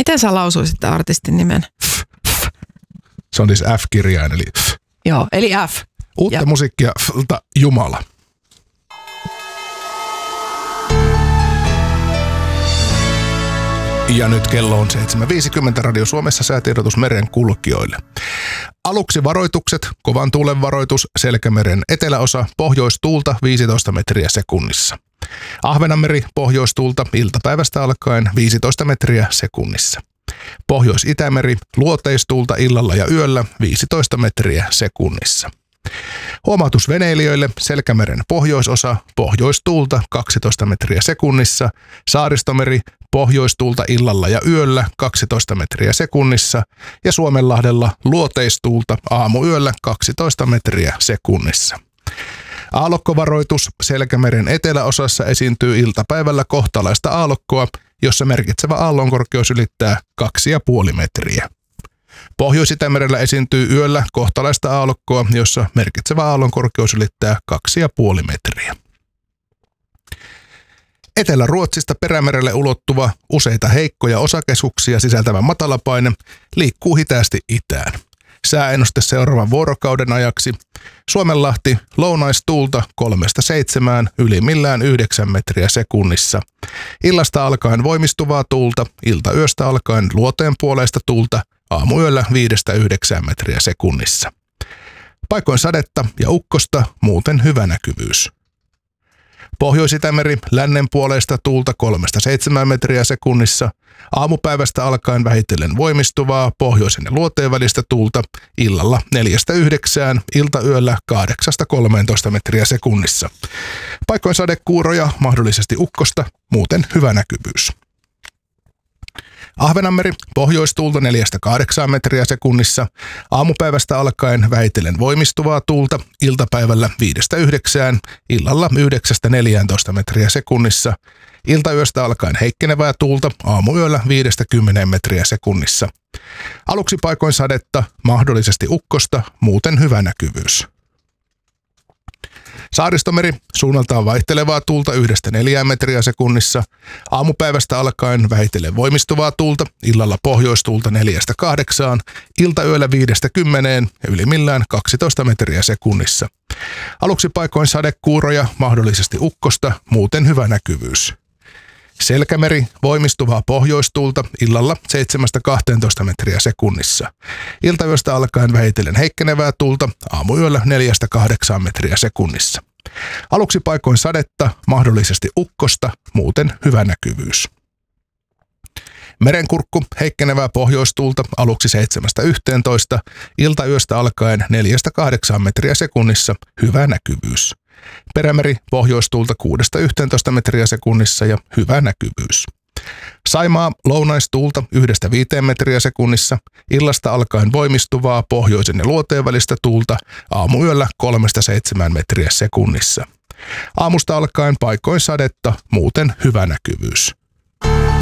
Miten sä lausuisit artistin nimen? Se on siis F-kirjain, eli Joo, eli F. Uutta musiikkia Jumala. Ja nyt kello on 7.50 Radio Suomessa säätiedotus meren kulkijoille. Aluksi varoitukset, kovan tuulen varoitus, Selkämeren eteläosa, pohjoistuulta 15 metriä sekunnissa. Ahvenanmeri, pohjoistuulta iltapäivästä alkaen 15 metriä sekunnissa. Pohjois-Itämeri, luoteistuulta illalla ja yöllä 15 metriä sekunnissa. Huomautus veneilijöille, Selkämeren pohjoisosa, pohjoistuulta 12 metriä sekunnissa, Saaristomeri, pohjoistuulta illalla ja yöllä 12 metriä sekunnissa ja Suomenlahdella luoteistuulta aamuyöllä 12 metriä sekunnissa. Aallokkovaroitus, Selkämeren eteläosassa esiintyy iltapäivällä kohtalaista aallokkoa, jossa merkitsevä aallonkorkeus ylittää 2,5 metriä. Pohjois-Itämerellä esiintyy yöllä kohtalaista aallokkoa, jossa merkitsevä aallonkorkeus ylittää 2,5 metriä. Etelä-Ruotsista Perämerelle ulottuva useita heikkoja osakeskuksia sisältävä matalapaine liikkuu hitaasti itään. Sääennuste seuraavan vuorokauden ajaksi. Suomenlahti lounaistuulta 3-7, ylimmillään 9 metriä sekunnissa. Illasta alkaen voimistuvaa tuulta, iltayöstä alkaen luoteenpuoleista tuulta, aamuyöllä 5-9 metriä sekunnissa. Paikoin sadetta ja ukkosta, muuten hyvä näkyvyys. Pohjois-Itämeri lännenpuoleista tuulta 3-7 metriä sekunnissa, aamupäivästä alkaen vähitellen voimistuvaa pohjoisen ja luoteen välistä tuulta, illalla 4-9, iltayöllä 8-13 metriä sekunnissa. Paikoin sadekuuroja, mahdollisesti ukkosta, muuten hyvä näkyvyys. Ahvenanmeri, pohjoistuulta 4-8 metriä sekunnissa, aamupäivästä alkaen vähitellen voimistuvaa tuulta, iltapäivällä 5-9, illalla 9-14 metriä sekunnissa, iltayöstä alkaen heikkenevää tuulta, aamuyöllä 5-10 metriä sekunnissa. Aluksi paikoin sadetta, mahdollisesti ukkosta, muuten hyvä näkyvyys. Saaristomeri, suunnaltaan vaihtelevaa tuulta 1-4 metriä sekunnissa, aamupäivästä alkaen vähitellen voimistuvaa tuulta, illalla pohjoistuulta 4-8, iltayöllä 5-10 ja ylimmillään 12 metriä sekunnissa. Aluksi paikoin sadekuuroja, mahdollisesti ukkosta, muuten hyvä näkyvyys. Selkämeri, voimistuvaa pohjoistuulta, illalla 7-12 metriä sekunnissa. Iltayöstä alkaen vähitellen heikkenevää tuulta, aamuyöllä 4-8 metriä sekunnissa. Aluksi paikoin sadetta, mahdollisesti ukkosta, muuten hyvä näkyvyys. Merenkurkku, heikkenevää pohjoistuulta, aluksi 7-11, iltayöstä alkaen 4-8 metriä sekunnissa, hyvä näkyvyys. Perämeri, pohjoistuulta 6-11 metriä sekunnissa ja hyvä näkyvyys. Saimaa, lounaistuulta 1-5 metriä sekunnissa, illasta alkaen voimistuvaa pohjoisen ja luoteen välistä tuulta, aamuyöllä 3-7 metriä sekunnissa. Aamusta alkaen paikoin sadetta, muuten hyvä näkyvyys.